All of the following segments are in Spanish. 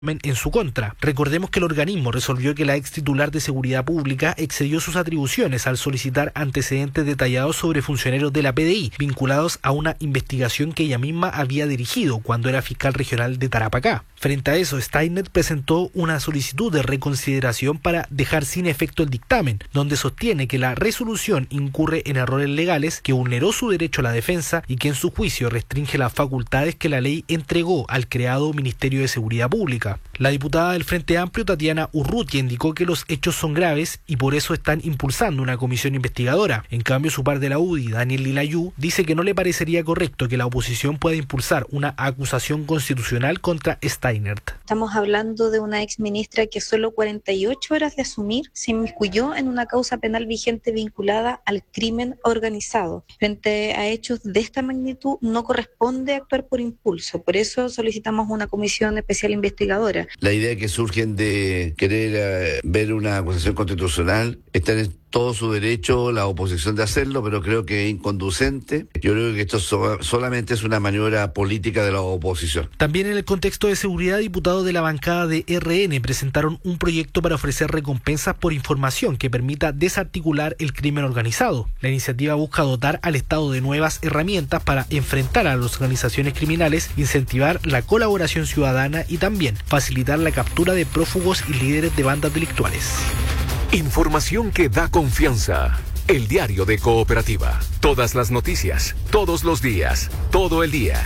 en su contra. Recordemos que el organismo resolvió que la ex titular de Seguridad Pública excedió sus atribuciones al solicitar antecedentes detallados sobre funcionarios de la PDI vinculados a una investigación que ella misma había dirigido cuando era fiscal regional de Tarapacá. Frente a eso, Steiner presentó una solicitud de reconsideración para dejar sin efecto el dictamen, donde sostiene que la resolución incurre en errores legales, que vulneró su derecho a la defensa y que en su juicio restringe las facultades que la ley entregó al creado Ministerio de Seguridad Pública. La diputada del Frente Amplio, Tatiana Urrutia, indicó que los hechos son graves y por eso están impulsando una comisión investigadora. En cambio, su par de la UDI, Daniel Lilayú, dice que no le parecería correcto que la oposición pueda impulsar una acusación constitucional contra Steiner. Estamos hablando de una exministra que solo 48 horas de asumir se inmiscuyó en una causa penal vigente vinculada al crimen organizado. Frente a hechos de esta magnitud no corresponde actuar por impulso, por eso solicitamos una comisión especial investigadora. La idea que surgen de querer ver una acusación constitucional está en todo su derecho la oposición de hacerlo, pero creo que es inconducente. Yo creo que esto solamente es una maniobra política de la oposición. También en el contexto de seguridad, diputados de la bancada de RN presentaron un proyecto para ofrecer recompensas por información que permita desarticular el crimen organizado. La iniciativa busca dotar al Estado de nuevas herramientas para enfrentar a las organizaciones criminales, incentivar la colaboración ciudadana y también facilitar la captura de prófugos y líderes de bandas delictuales. Información que da confianza. El diario de Cooperativa. Todas las noticias, todos los días, todo el día.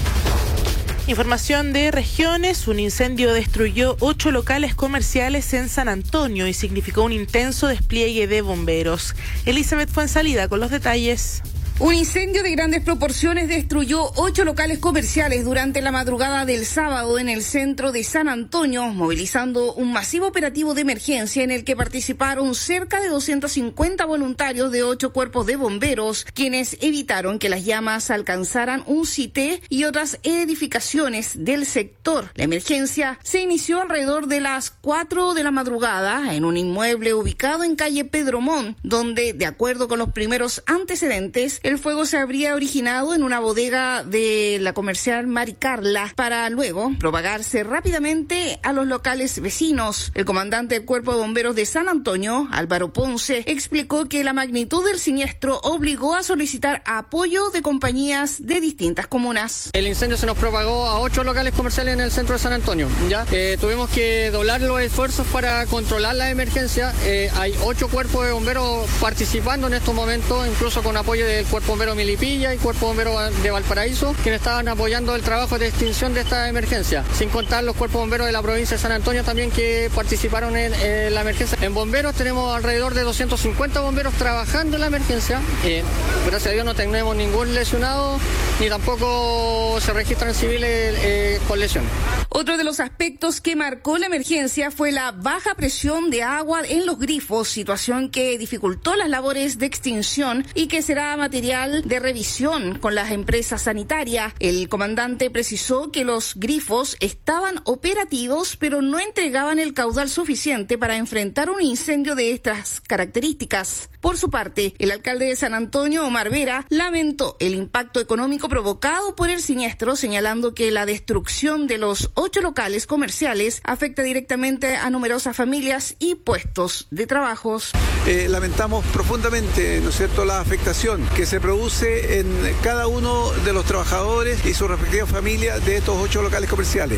Información de regiones. Un incendio destruyó 8 locales comerciales en San Antonio y significó un intenso despliegue de bomberos. Elizabeth Fuenzalida con los detalles. Un incendio de grandes proporciones destruyó 8 locales comerciales durante la madrugada del sábado en el centro de San Antonio, movilizando un masivo operativo de emergencia en el que participaron cerca de 250 voluntarios de 8 cuerpos de bomberos, quienes evitaron que las llamas alcanzaran un CITE y otras edificaciones del sector. La emergencia se inició alrededor de las 4 de la madrugada en un inmueble ubicado en calle Pedro Montt, donde, de acuerdo con los primeros antecedentes, el fuego se habría originado en una bodega de la comercial Mari Carla para luego propagarse rápidamente a los locales vecinos. El comandante del Cuerpo de Bomberos de San Antonio, Álvaro Ponce, explicó que la magnitud del siniestro obligó a solicitar apoyo de compañías de distintas comunas. El incendio se nos propagó a 8 locales comerciales en el centro de San Antonio. ¿Ya? Tuvimos que doblar los esfuerzos para controlar la emergencia. Hay 8 cuerpos de bomberos participando en estos momentos, incluso con apoyo del Cuerpo Bombero Milipilla y Cuerpo Bombero de Valparaíso, quienes estaban apoyando el trabajo de extinción de esta emergencia, sin contar los cuerpos bomberos de la provincia de San Antonio también que participaron en la emergencia. En bomberos tenemos alrededor de 250 bomberos trabajando en la emergencia. Gracias a Dios no tenemos ningún lesionado ni tampoco se registran civiles con lesiones. Otro de los aspectos que marcó la emergencia fue la baja presión de agua en los grifos, situación que dificultó las labores de extinción y que será material de revisión con las empresas sanitarias. El comandante precisó que los grifos estaban operativos, pero no entregaban el caudal suficiente para enfrentar un incendio de estas características. Por su parte, el alcalde de San Antonio, Omar Vera, lamentó el impacto económico provocado por el siniestro, señalando que la destrucción de los 8 locales comerciales afecta directamente a numerosas familias y puestos de trabajos. Lamentamos profundamente, ¿no es cierto?, la afectación que se produce en cada uno de los trabajadores y sus respectivas familias de estos 8 locales comerciales.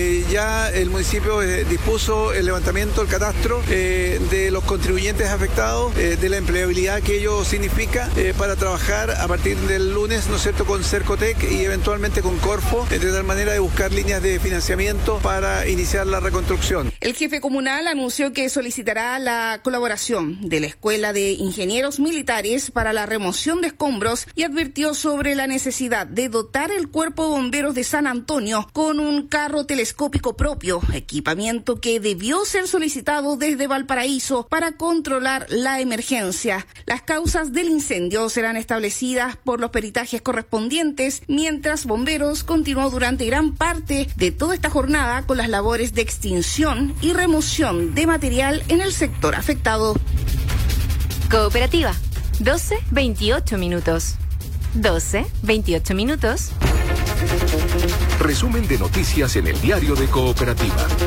Ya el municipio dispuso el levantamiento, el catastro de los contribuyentes afectados, de la empleabilidad que ello significa para trabajar a partir del lunes, ¿no es cierto?, con Cercotec y eventualmente con Corfo, de tal manera de buscar líneas de financiamiento para iniciar la reconstrucción. El jefe comunal anunció que solicitará la colaboración de la Escuela de Ingenieros Militares para la remoción de escombros y advirtió sobre la necesidad de dotar el Cuerpo de Bomberos de San Antonio con un carro telescópico propio, equipamiento que debió ser solicitado desde Valparaíso para controlar la emergencia. Las causas del incendio serán establecidas por los peritajes correspondientes, mientras Bomberos continuó durante gran parte de toda esta jornada con las labores de extinción y remoción de material en el sector afectado. Cooperativa, 12:28 minutos. 12:28 minutos. Resumen de noticias en el Diario de Cooperativa.